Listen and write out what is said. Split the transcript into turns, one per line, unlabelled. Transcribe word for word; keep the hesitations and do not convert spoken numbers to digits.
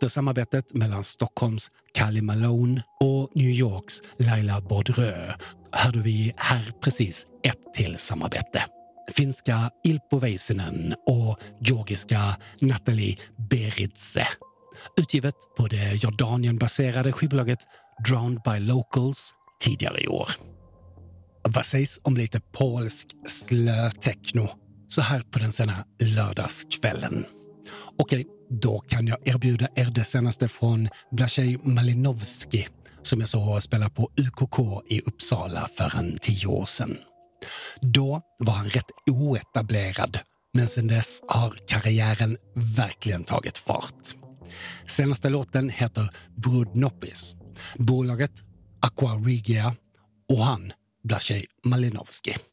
teatersamarbetet mellan Stockholms Kalle Malone och New Yorks Laila Baudreux hörde vi här precis ett till samarbete. Finska Ilpo Väisänen och georgiska Natalie Beridze. Utgivet på det Jordanien-baserade skivbolaget Drowned by Locals tidigare i år. Vad sägs om lite polsk slötechno så här på den sena lördagskvällen? Okej, då kan jag erbjuda er det senaste från Blaszej Malinowski som jag så spela på U K K i Uppsala för en tio år sedan. Då var han rätt oetablerad, men sedan dess har karriären verkligen tagit fart. Senaste låten heter Brudnopis, bolaget Aqua Regia och han Blaszej Malinowski.